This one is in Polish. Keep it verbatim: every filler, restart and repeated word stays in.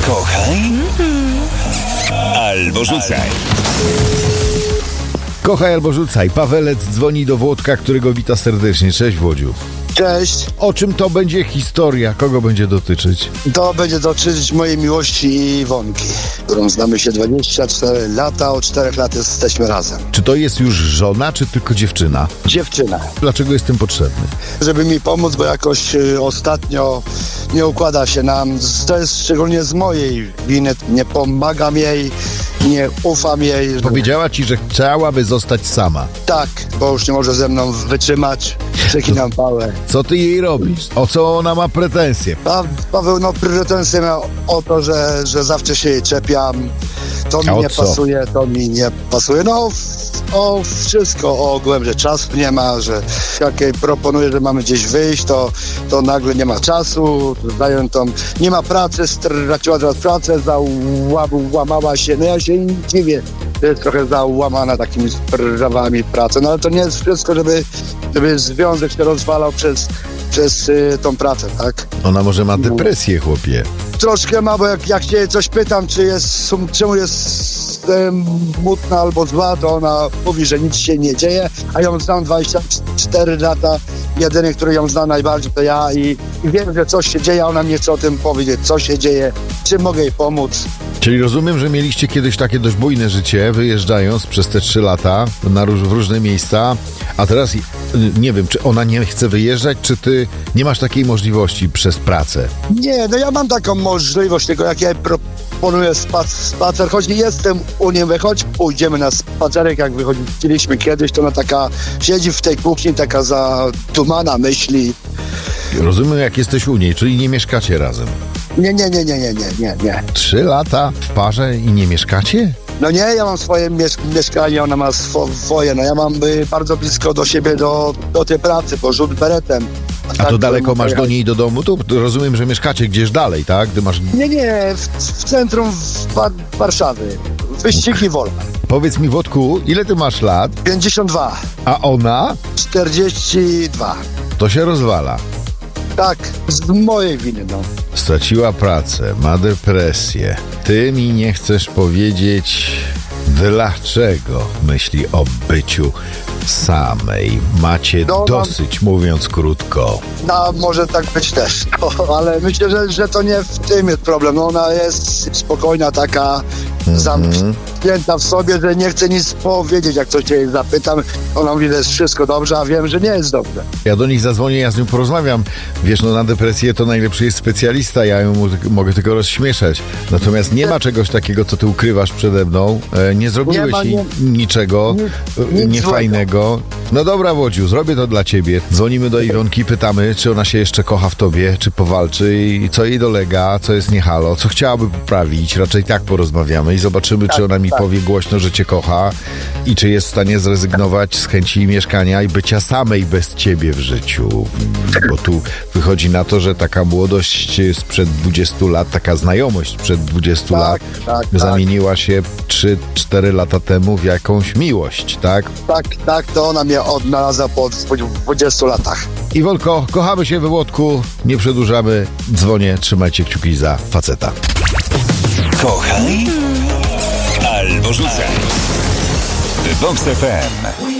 Kochaj albo rzucaj. Kochaj albo rzucaj. Pawelec dzwoni do Włodka, którego wita serdecznie. Cześć, Włodziu. Cześć. O czym to będzie historia? Kogo będzie dotyczyć? To będzie dotyczyć mojej miłości Iwonki, którą znamy się dwadzieścia cztery lata, od czterech lat jesteśmy razem. Czy to jest już żona, czy tylko dziewczyna? Dziewczyna. Dlaczego jest tym potrzebny? Żeby mi pomóc, bo jakoś y, ostatnio nie układa się nam. To jest szczególnie z mojej winy. Nie pomagam jej, nie ufam jej. Powiedziała ci, że chciałaby zostać sama. Tak, bo już nie może ze mną wytrzymać. Przekinam pałę. Co ty jej robisz? O co ona ma pretensje? Pa, Paweł, no pretensje miał o to, że, że zawsze się jej czepiam. To mi A o nie co? pasuje, to mi nie pasuje. No o wszystko, o ogółem, że czasu nie ma, że jak jej proponuję, że mamy gdzieś wyjść, to, to nagle nie ma czasu, zajętą, nie ma pracy, straciła teraz pracę, załamała się. No ja się nie dziwię, że jest trochę załamana takimi sprawami pracy. No ale to nie jest wszystko, żeby, żeby związek się rozwalał przez, przez y, tą pracę, tak? Ona może ma depresję, chłopie. Troszkę ma, bo jak, jak się coś pytam, czy jest, czemu jest um, smutna albo zła, to ona mówi, że nic się nie dzieje, a ją znam dwadzieścia cztery lata. Jedyny, który ją zna najbardziej, to ja i, i wiem, że coś się dzieje, a ona mnie chce o tym powiedzieć, co się dzieje, czy mogę jej pomóc. Czyli rozumiem, że mieliście kiedyś takie dość bujne życie, wyjeżdżając przez te trzy lata na róż, w różne miejsca, a teraz nie wiem, czy ona nie chce wyjeżdżać, czy ty nie masz takiej możliwości przez pracę? Nie, no ja mam taką możliwość, tylko jak ja proponuję spac, spacer, choć nie jestem u niej, choć pójdziemy na spacerek, jak wychodziliśmy kiedyś, to ona taka siedzi w tej kuchni, taka zadumana myśli. Rozumiem, jak jesteś u niej, czyli nie mieszkacie razem. Nie, nie, nie, nie, nie, nie, nie, nie. Trzy lata w parze i nie mieszkacie? No nie, ja mam swoje miesz- mieszkanie, ona ma swo- swoje, no ja mam y, bardzo blisko do siebie, do, do tej pracy, bo rzut beretem. A tak, to daleko masz do pojechać. niej do domu? To rozumiem, że mieszkacie gdzieś dalej, tak? Gdy masz... Nie, nie, w, w centrum w Wa- Warszawy, Wyścigi Wolna. Powiedz mi, Włodku, ile ty masz lat? pięćdziesiąt dwa, A ona? czterdzieści dwa. To się rozwala. Tak, z mojej winy, no. Straciła pracę, ma depresję. Ty mi nie chcesz powiedzieć, dlaczego myśli o byciu samej. Macie No, mam- dosyć, mówiąc krótko. No, może tak być też, no, ale myślę, że, że to nie w tym jest problem. No, ona jest spokojna, taka Mhm. zamknięta w sobie, że nie chce nic powiedzieć. Jak coś jej zapytam, ona mówi, że jest wszystko dobrze, a wiem, że nie jest dobrze. Ja do nich zadzwonię, ja z nią porozmawiam. Wiesz, no na depresję to najlepszy jest specjalista, ja ją mu- mogę tylko rozśmieszać. Natomiast nie ma czegoś takiego, co ty ukrywasz przede mną. E, nie zrobiłeś Nie ma, jej nie- niczego nic- e, nic niefajnego. No dobra, Włodziu, zrobię to dla ciebie. Dzwonimy do Iwonki, pytamy, czy ona się jeszcze kocha w tobie, czy powalczy i co jej dolega, co jest nie halo, co chciałaby poprawić. Raczej tak porozmawiamy i zobaczymy, czy ona mi tak. powie głośno, że cię kocha i czy jest w stanie zrezygnować z chęci mieszkania i bycia samej bez ciebie w życiu. Bo tu wychodzi na to, że taka młodość sprzed dwudziestu lat, taka znajomość sprzed dwudziestu Tak, lat tak, tak. zamieniła się trzy cztery lata temu w jakąś miłość, tak? Tak, tak, to ona mnie odnalazła po dwudziestu latach. Iwolko, kochamy się we Włodku, nie przedłużamy, dzwonię, trzymajcie kciuki za faceta. Kochaj albo rzucaj. Vox F M.